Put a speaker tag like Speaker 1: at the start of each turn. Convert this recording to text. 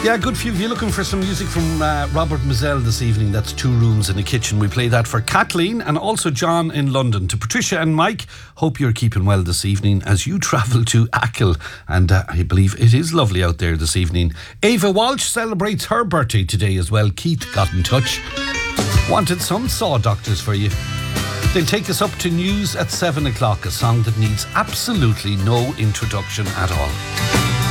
Speaker 1: Yeah, good few. If you're looking for some music from Robert Mizell this evening, that's Two Rooms in a Kitchen. We play that for Kathleen and also John in London. To Patricia and Mike, hope you're keeping well this evening as you travel to Achill. And I believe it is lovely out there this evening. Ava Walsh celebrates her birthday today as well. Keith got in touch. Wanted some Saw Doctors for you. They'll take us up to news at 7 o'clock, a song that needs absolutely no introduction at all.